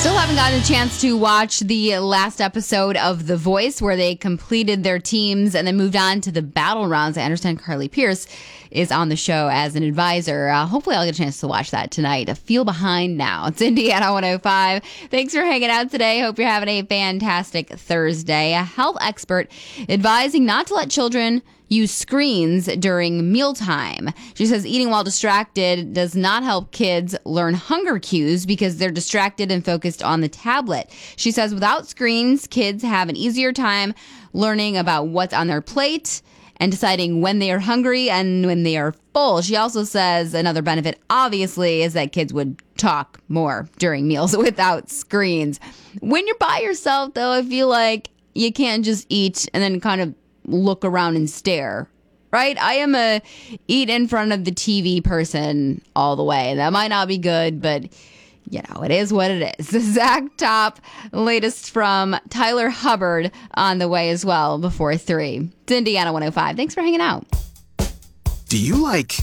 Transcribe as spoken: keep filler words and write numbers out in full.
Still haven't gotten a chance to watch the last episode of The Voice where they completed their teams and then moved on to the battle rounds. I understand Carly Pierce is on the show as an advisor. Uh, hopefully I'll get a chance to watch that tonight. I feel behind now. It's Indiana one oh five. Thanks for hanging out today. Hope you're having a fantastic Thursday. A health expert advising not to let children use screens during mealtime. She says eating while distracted does not help kids learn hunger cues because they're distracted and focused on the tablet. She says without screens, kids have an easier time learning about what's on their plate and deciding when they are hungry and when they are full. She also says another benefit, obviously, is that kids would talk more during meals without screens. When you're by yourself, though, I feel like you can't just eat and then kind of look around and stare, right? I am a eat in front of the T V person all the way. That might not be good, but you know, it is what it is. Zach Top, latest from Tyler Hubbard on the way as well before three. It's Indiana one oh five. Thanks for hanging out. Do you like